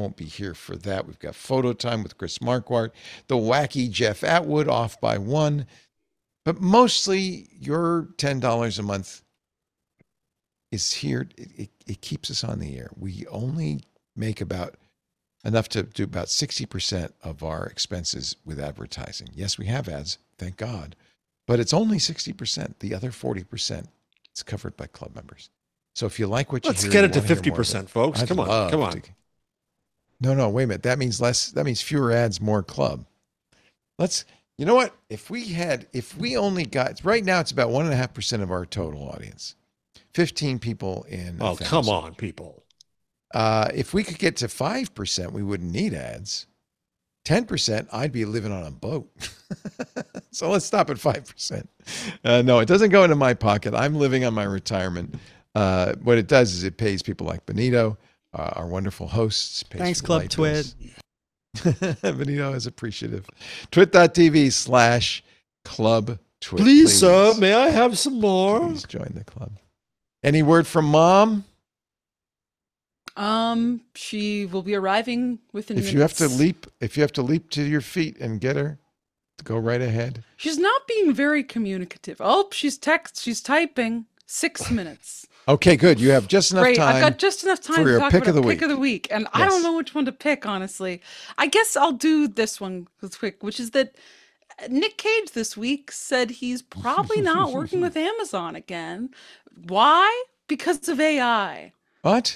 won't be here for that. We've got Photo Time with Chris Marquardt, the wacky Jeff Atwood, Off by One. But mostly your $10 a month is here. It keeps us on the air. We only make about enough to do about 60% of our expenses with advertising. Yes, we have ads, thank God. But it's only 60%. The other 40% is covered by club members. So if you like what you Let's hear, get it to 50%, folks. Come on. No, wait a minute. That means less. That means fewer ads, more club. You know what? If we only got, right now it's about 1.5% of our total audience. 15 people in. Oh, come on, people. If we could get to 5%, we wouldn't need ads. 10%, I'd be living on a boat. So let's stop at 5%. No, it doesn't go into my pocket. I'm living on my retirement. What it does is it pays people like Benito, our wonderful hosts. Thanks, Club Twit. Benito is appreciative. Twit.tv/Club Twit. Please, sir, may I have some more? Please join the club. Any word from Mom? She will be arriving within minutes. If you have to leap to your feet and get her, go right ahead. She's not being very communicative. Oh, she's typing. 6 minutes. Okay, good. You have just enough time. I've got just enough time for to talk pick about of the pick of the week. And yes. I don't know which one to pick, honestly. I guess I'll do this one quick, which is that Nick Cage this week said he's probably not working with Amazon again. Why? Because of AI. What?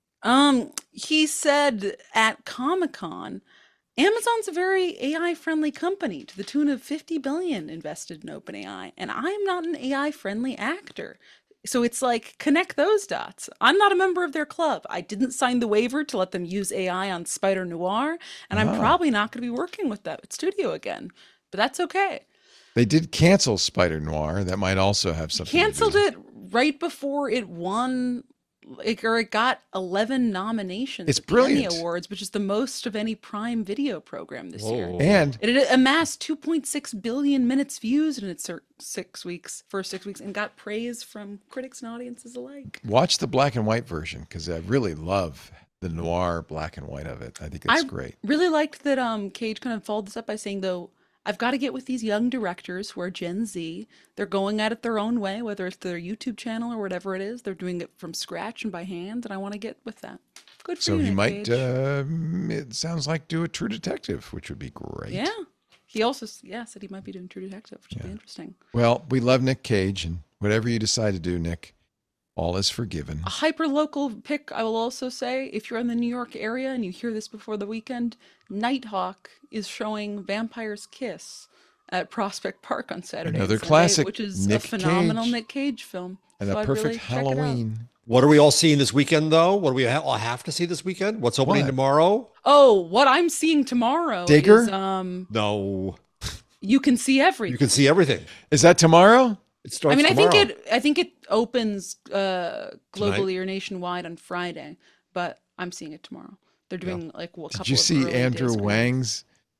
He said at Comic-Con, Amazon's a very AI-friendly company to the tune of $50 billion invested in OpenAI, and I'm not an AI-friendly actor. So it's like, connect those dots. I'm not a member of their club. I didn't sign the waiver to let them use AI on Spider Noir, and I'm probably not going to be working with that studio again. But that's okay. They did cancel Spider Noir. That might also have something canceled to do. It right before it won, or it got 11 nominations it's at the brilliant. Emmy Awards, which is the most of any Prime Video program this year. And it amassed 2.6 billion minutes views in its first 6 weeks, and got praise from critics and audiences alike. Watch the black and white version, because I really love the noir black and white of it. I think it's great. Really liked that Cage kind of followed this up by saying, though, I've got to get with these young directors who are Gen Z. They're going at it their own way, whether it's their YouTube channel or whatever it is. They're doing it from scratch and by hand, and I want to get with that. Good for you, So he might, Cage. it sounds like, do a True Detective, which would be great. Yeah. He also said he might be doing True Detective, which would be interesting. Well, we love Nick Cage, and whatever you decide to do, Nick, all is forgiven. A hyper-local pick, I will also say, if you're in the New York area and you hear this before the weekend, Nighthawk is showing Vampire's Kiss at Prospect Park on Saturday. Another Sunday, classic, which is Nick a phenomenal Cage. Nick Cage film. And So a I'd perfect really check it out. Halloween. What are we all seeing this weekend, though? What do we all have to see this weekend? What's opening tomorrow? Oh, what I'm seeing tomorrow Digger? is No. You Can See Everything. You can see everything. Is that tomorrow? It starts I tomorrow. think it opens globally or nationwide on Friday, but I'm seeing it tomorrow. They're doing a couple Did you of see early Andrew day screenings. Wang's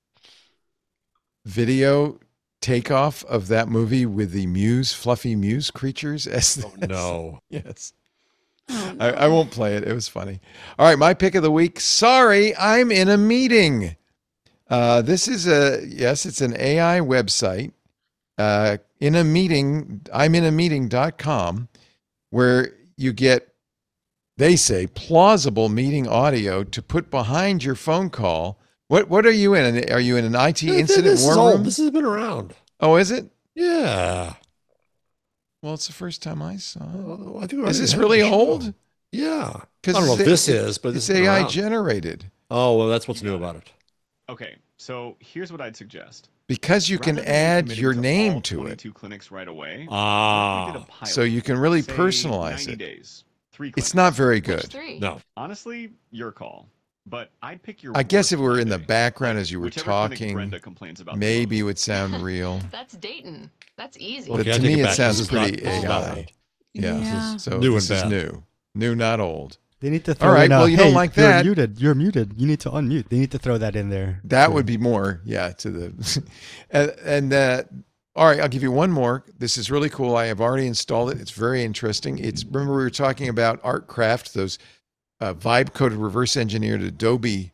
video takeoff of that movie with the fluffy Muse creatures? No. Yes. Oh, no. I won't play it. It was funny. All right, my pick of the week. Sorry, I'm in a meeting. This is it's an AI website. In a meeting, I'mInAmeeting.com, where you get, they say, plausible meeting audio to put behind your phone call. What are you in? Are you in an IT incident war room? This has been around. Oh, is it? Yeah. Well, it's the first time I saw it. Oh, I think Is this really old? Yeah. I don't know if this is, but it's this is AI around. generated. Oh, well, that's what's new about it. Okay, so here's what I'd suggest. Because you can Rather than add committing your to name all to it. 22 clinics right away. Ah. what if we did a pilot? So you can really Say personalize 90 it. days, 3 clinics. It's not very good. Which 3? No. Honestly, your call. But I'd pick your I guess worst if we were in the Monday. background as you were Whichever clinic talking, Brenda complains about the maybe it most. would sound real. That's Dayton. That's easy. But Okay, I to take me, it it back. sounds This is not- pretty this is not AI. old. Yeah. Yeah. So New this and is bad. new. New, not old. They need to throw All right, in well, you don't like that. You're muted. You need to unmute. They need to throw that in there. That would be more, to the, all right, I'll give you one more. This is really cool. I have already installed it. It's very interesting. Remember we were talking about Artcraft, those vibe coded reverse engineered Adobe